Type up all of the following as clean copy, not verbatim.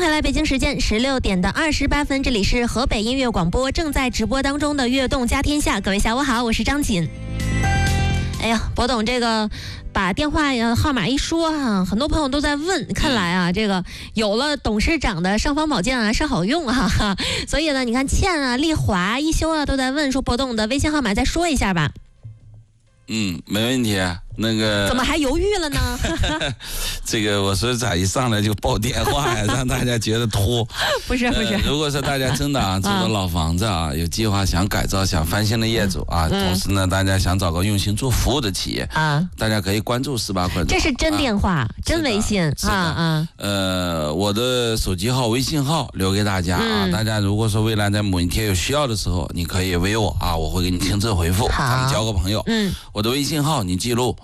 回来，北京时间16:28，这里是河北音乐广播正在直播当中的悦动家天下。各位下午好，我是张锦。哎呀，博董这个把电话号码一说啊，很多朋友都在问，看来啊，这个有了董事长的尚方宝剑啊是好用啊，所以呢，你看倩啊、丽华、一休啊都在问说博董的微信号码再说一下吧。 没问题。那个怎么还犹豫了呢？ 这个我说咋一上来就报电话呀，让大家觉得拖。 不是， 如果说大家真的住的老房子啊，有计划想改造、想翻新的业主啊，同时呢，大家想找个用心做服务的企业啊，大家可以关注18块。 这是真电话、真微信啊。 我的手机号、微信号留给大家啊。大家如果说未来在某一天有需要的时候，你可以微我啊，我会给你亲自回复，咱们交个朋友。我的微信号你记录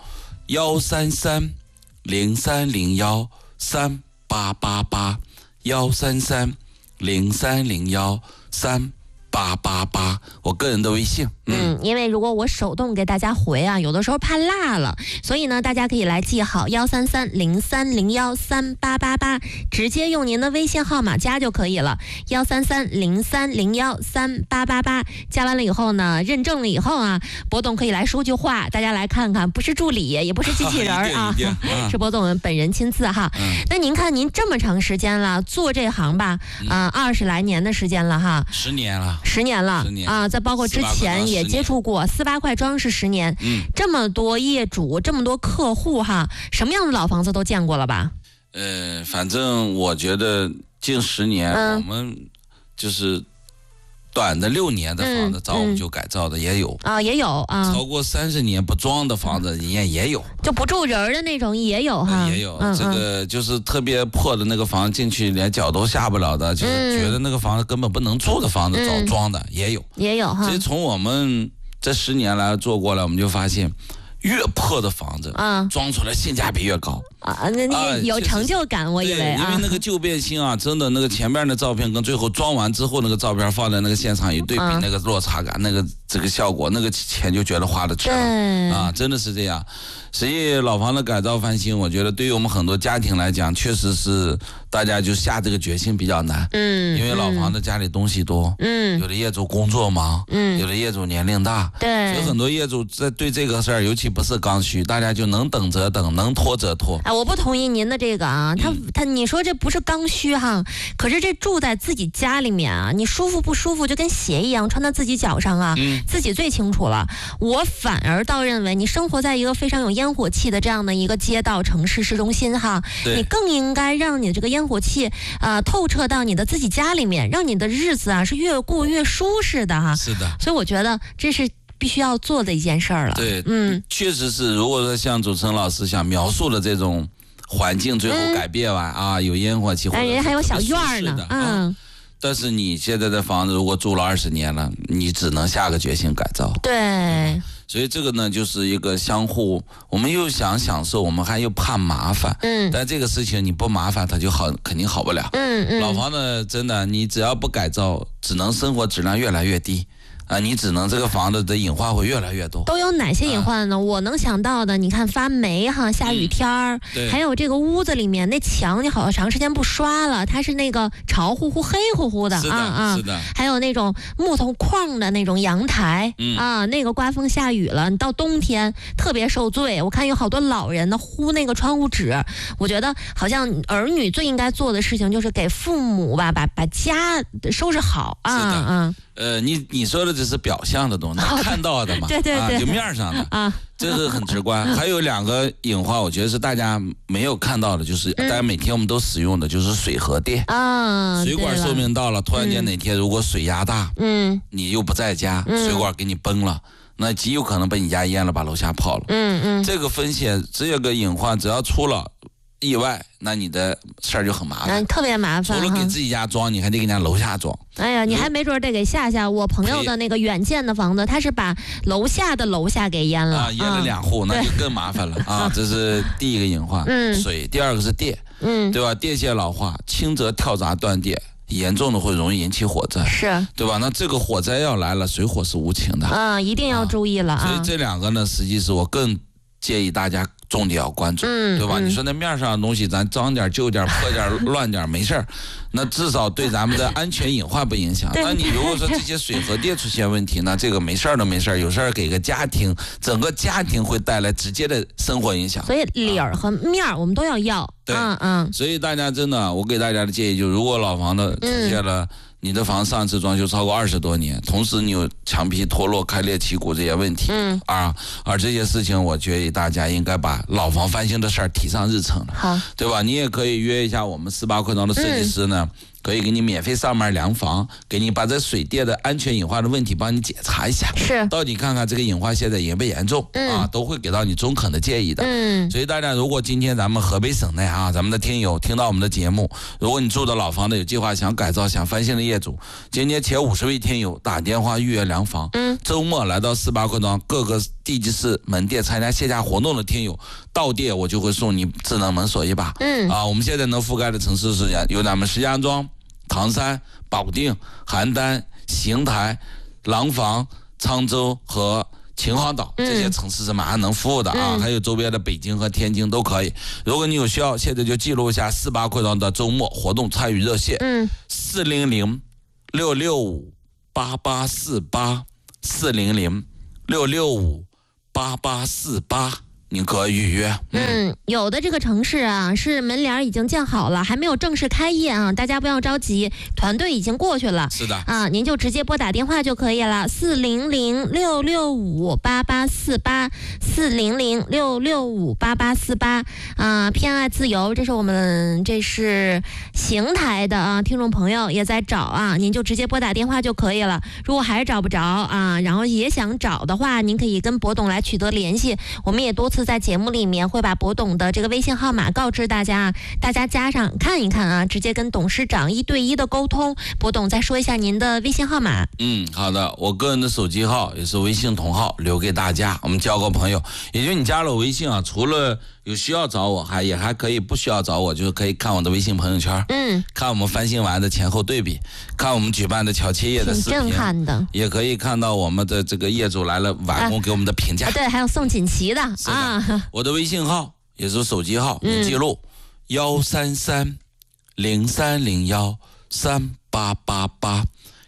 133-0301-3888，133-0301-3888，我个人的微信。 因为如果我手动给大家回啊，有的时候怕落了，所以呢，大家可以来记好133-0301-3888，直接用您的微信号码加就可以了。133-0301-3888，加完了以后呢，认证了以后啊，博董可以来说句话，大家来看看，不是助理，也不是机器人啊，是博董本人亲自哈。那您看，您这么长时间了，做这行吧，20来年的时间了哈 ，10年了啊，再包括之前也接触过48块庄是10年，这么多业主，这么多客户哈，什么样的老房子都见过了吧？ 反正我觉得近10年，我们就是短的6年的房子，找我们就改造的也有啊，也有啊， 超过30年不装的房子也有， 就不住人的那种也有哈， 也有。这个就是特别破的那个房子，进去连脚都下不了的，就是觉得那个房子根本不能住的房子，找装的也有哈。所以从我们这10年来做过来，我们就发现，越破的房子装出来性价比越高啊，那有成就感，我以为因为那个旧变新啊，真的那个前面的照片跟最后装完之后那个照片放在那个现场一对比，那个落差感，那个这个效果，那个钱就觉得花的值了啊，真的是这样。所以老房子改造翻新，我觉得对于我们很多家庭来讲，确实是大家就下这个决心比较难。因为老房子家里东西多，有的业主工作忙，有的业主年龄大， 对， 所以很多业主在对这个事儿，尤其不是刚需，大家就能等则等，能拖则拖。 我不同意您的这个啊，你说这不是刚需哈，可是这住在自己家里面啊，你舒服不舒服就跟鞋一样穿到自己脚上啊，自己最清楚了。我反而倒认为，你生活在一个非常有烟火气的这样的一个街道城市市中心哈，你更应该让你的这个烟火气透彻到你的自己家里面，让你的日子啊是越过越舒适的哈。 是的， 所以我觉得这是必须要做的一件事儿了。 对，确实是。如果说像主持人老师想描述的这种环境，最后改变完啊，有烟火气， 人还有小院呢， 但是你现在的房子如果住了20年了，你只能下个决心改造。 对。 所以这个呢，就是一个相互，我们又想享受，我们还又怕麻烦。但这个事情你不麻烦，它就肯定好不了。老房子真的，你只要不改造，只能生活质量越来越低。你只能这个房子的隐患会越来越多。 都有哪些隐患呢？我能想到的，你看发霉哈，下雨天儿，还有这个屋子里面那墙，你好长时间不刷了，它是那个潮乎乎、黑乎乎的是的。 还有那种木头框的那种阳台那个刮风下雨了，你到冬天特别受罪。我看有好多老人呢糊那个窗户纸，我觉得好像儿女最应该做的事情就是给父母吧，把家收拾好啊。 你说的只是表象的东西，看到的嘛， 对， 就面上的这是很直观。还有2个隐患，我觉得是大家没有看到的，就是大家每天我们都使用的就是水和电水管寿命到了，突然间哪天如果水压大，你又不在家，水管给你崩了，那极有可能被你家淹了，把楼下泡了。这个风险只有个隐患，只要出了意外，那你的事儿就很麻烦， 特别麻烦。 除了给自己家装，你还得给人家楼下装。 哎呀，你还没准得给下。我朋友的那个远见的房子，他是把楼下的楼下给淹了淹了2户，那就更麻烦了这是第一个隐患，水。第2个是电，对吧？电线老化，轻则跳闸断电，严重的会容易引起火灾， 是对吧？那这个火灾要来了，水火是无情的一定要注意了所以这2个呢，实际是我更建议大家重点要关注，对吧？你说那面上的东西，咱脏点、旧点、破点、乱点没事儿，那至少对咱们的安全隐患不影响。那你如果说这些水和电出现问题，那这个没事儿都没事儿，有事儿给个家庭，整个家庭会带来直接的生活影响。 所以理儿和面儿我们都要要。 对，所以大家真的，我给大家的建议就是，如果老房子出现了。你的房上次装修超过20多年，同时你有墙皮脱落、开裂、起骨这些问题，而这些事情，我建议大家应该把老房翻新的事儿提上日程了， 好， 对吧？你也可以约一下我们48课堂的设计师呢。可以给你免费上门量房，给你把这水电的安全隐患的问题帮你检查一下， 是到底看看这个隐患现在严不严重，都会给到你中肯的建议的。所以大家如果今天咱们河北省内咱们的听友听到我们的节目，如果你住的老房子有计划想改造想翻新的业主，今天前50位听友打电话预约量房，周末来到48课堂各个地级市门店参加线下活动的听友，到店我就会送你智能门锁一把。我们现在能覆盖的城市是有咱们石家庄、唐山、保定、邯郸、邢台、廊坊、沧州和秦皇岛这些城市是马上能服务的还有周边的北京和天津都可以。如果你有需要，现在就记录一下48课堂的周末活动参与热线，400-665-8848 400-665-8848。你可以预约。 有的这个城市是门帘已经建好了，还没有正式开业大家不要着急，团队已经过去了。 是的您就直接拨打电话就可以了，400-665-8848 400-665-8848偏爱自由，这是邢台的听众朋友也在找您就直接拨打电话就可以了。如果还是找不着然后也想找的话，您可以跟博董来取得联系，我们也多次在节目里面会把博董的这个微信号码告知大家，大家加上看一看直接跟董事长1对1的沟通。博董再说一下您的微信号码。 好的，我个人的手机号也是微信同号，留给大家，我们交个朋友。也就你加了我微信除了有需要找我，还可以不需要找我，就是可以看我的微信朋友圈，看我们翻新完的前后对比，看我们举办的桥切业的视频， 挺震撼的， 也可以看到我们的这个业主来了完工给我们的评价。 对，还有送锦旗的我的微信号也是手机号，你记录133-0301-3888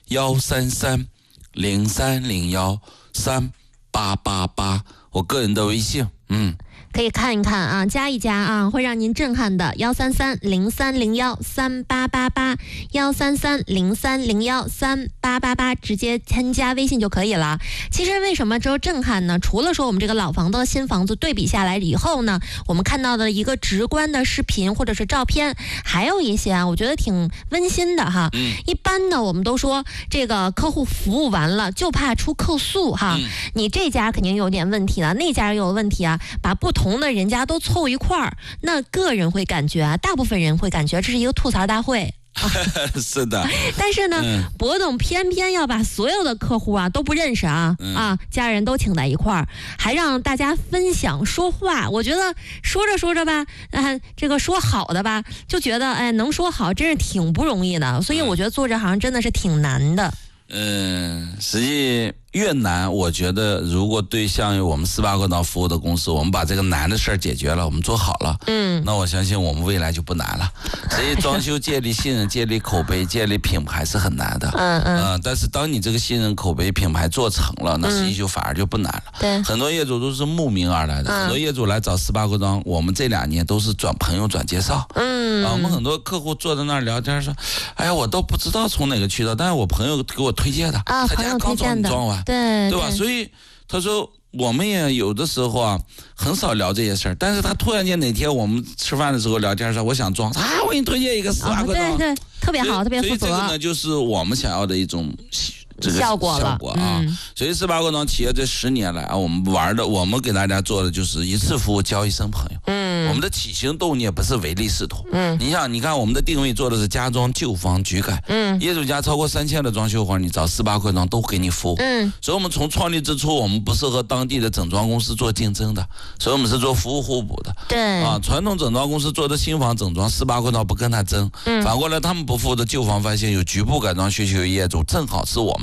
133-0301-3888，我个人的微信。 可以看一看加一加会让您震撼的133-0301-3888 133-0301-3888，直接添加微信就可以了。其实为什么只有震撼呢？除了说我们这个老房子新房子对比下来以后呢，我们看到的一个直观的视频或者是照片，还有一些我觉得挺温馨的一般呢我们都说这个客户服务完了就怕出客诉你这家肯定有点问题了，那家有问题把不同的人家都凑一块儿，那个人会感觉大部分人会感觉这是一个吐槽大会是的， 但是呢博董偏偏要把所有的客户都不认识家人都请在一块儿，还让大家分享说话。我觉得说着说着吧这个说好的吧，就觉得能说好真是挺不容易的，所以我觉得做这行真的是挺难的。 实际越难，我觉得如果对像我们48课堂服务的公司，我们把这个难的事儿解决了，我们做好了，那我相信我们未来就不难了。所以装修建立信任、建立口碑、建立品牌是很难的，但是当你这个信任、口碑、品牌做成了，那实际就反而就不难了。 对， 很多业主都是慕名而来的，很多业主来找48课堂，我们这2年都是转朋友转介绍，我们很多客户坐在那儿聊天说，哎呀，我都不知道从哪个渠道，但是我朋友给我推荐的，他家刚装完，对吧？所以他说我们也有的时候很少聊这些事儿，但是他突然间哪天我们吃饭的时候聊天说我想装，我给你推荐一个48课堂， 对，特别好，特别负责。 所以这个呢，就是我们想要的一种这个效果所以48课堂企业这10年来我们给大家做的就是一次服务交一生朋友。我们的起心动念不是唯利是图。你看我们的定位做的是家装旧房局改。业主家超过3000的装修活，你找48课堂都给你服务。所以我们从创立之初，我们不是和当地的整装公司做竞争的，所以我们是做服务互补的。 对传统整装公司做的新房整装，48课堂不跟他争。反过来他们不服务的旧房翻新有局部改装需求业主，正好是我们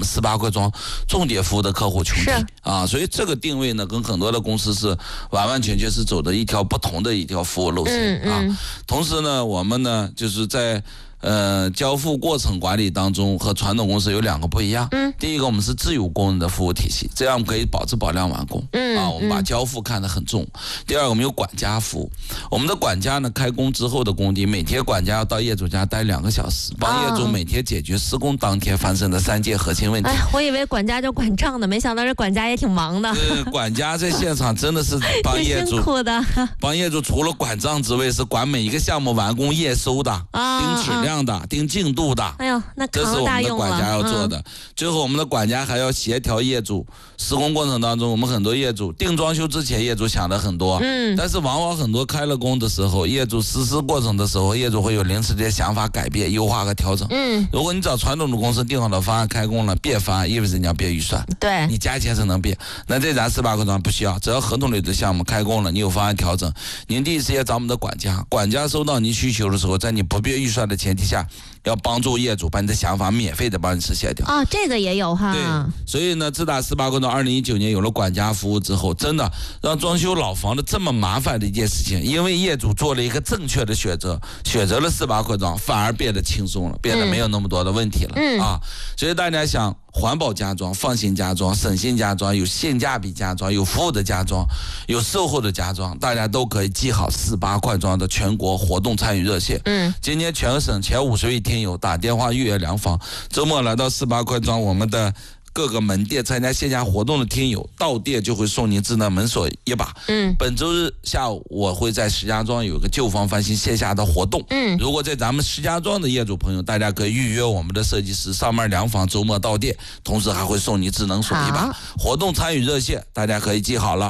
18块庄重点服务的客户群体啊，所以这个定位呢，跟很多的公司是完完全全是走的一条不同的一条服务路线啊。同时呢，我们呢就是在交付过程管理当中和传统公司有2个不一样。第一个，我们是自有工人的服务体系，这样可以保质保量完工。我们把交付看得很重。第二个，我们有管家服务，我们的管家呢，开工之后的工地，每天管家要到业主家待2个小时，帮业主每天解决施工当天发生的3件核心问题。 我以为管家就管账的，没想到这管家也挺忙的。 管家在现场真的是帮业主， 辛苦的。 帮业主除了管账之外，是管每一个项目完工验收的，盯质量的，盯进度的。 哎呦，那这是我们的管家要做的。最后，我们的管家还要协调业主施工过程当中，我们很多业主定装修之前，业主想的很多，但是往往很多开了工的时候，业主实施过程的时候，业主会有临时的想法改变、优化和调整。如果你找传统的公司定好的方案开工了，变方案意味着你要变预算， 对， 你加钱是能变。那这咱18块庄不需要，只要合同里的项目开工了，你有方案调整，您第一时间找我们的管家，管家收到您需求的时候，在你不变预算的前提下，要帮助业主把你的想法免费的帮你实现掉。 这个也有哈。 对，所以呢，自打18块庄2019年有了管家服务之后，真的让装修老房的这么麻烦的一件事情，因为业主做了一个正确的选择，选择了18块庄，反而变得轻松了，变得没有那么多的问题了所以大家想环保家装、放心家装、省心家装、有性价比家装、有服务的家装、有售后的家装，大家都可以记好18块庄的全国活动参与热线。今年全省前50位听友打电话预约量房，周末来到18块庄我们的各个门店参加线下活动的听友，到店就会送您智能门锁1把。本周日下午我会在石家庄有个旧房翻新线下的活动。如果在咱们石家庄的业主朋友，大家可以预约我们的设计师上门量房，周末到店，同时还会送你智能锁1把。活动参与热线大家可以记好了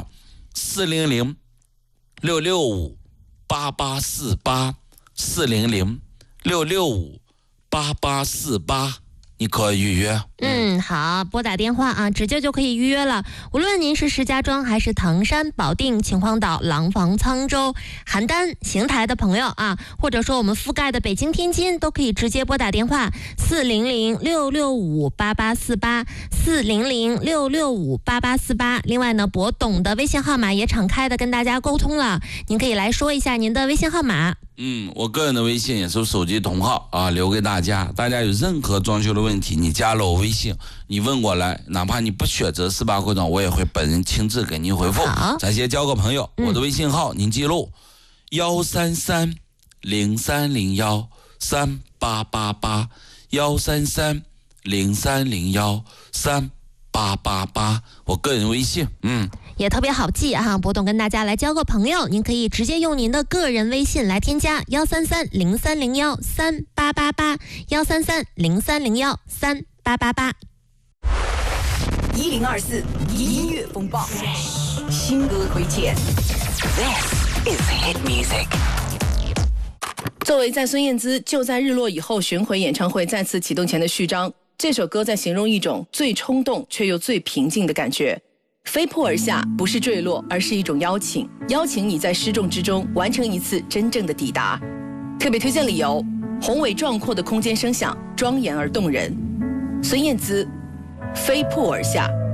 ，400-665-8848，400-665-8848，你可以预约。 好，拨打电话啊，直接就可以预约了。无论您是石家庄还是唐山、保定、秦皇岛、廊坊、沧州、邯郸、邢台的朋友啊，或者说我们覆盖的北京、天津，都可以直接拨打电话400-665-8848，400-665-8848。另外呢，博董的微信号码也敞开的跟大家沟通了，您可以来说一下您的微信号码。 我个人的微信也是手机同号啊，留给大家。大家有任何装修的问题，你加了我微信，你问过来，哪怕你不选择18块庄，我也会本人亲自给您回复。咱先交个朋友，我的微信号您记录133-0301-3888，133-0301-3888，我个人微信。 也特别好记哈，博董跟大家来交个朋友，您可以直接用您的个人微信来添加133-0301-3888，133-0301-3888。 1024音乐风暴，新歌推荐。This is hit music。 作为在孙燕姿就在日落以后巡回演唱会再次启动前的序章，这首歌在形容一种最冲动却又最平静的感觉。飞瀑而下不是坠落，而是一种邀请，邀请你在失重之中完成一次真正的抵达。特别推荐理由：宏伟壮阔的空间声响，庄严而动人。孙燕姿，飞瀑而下。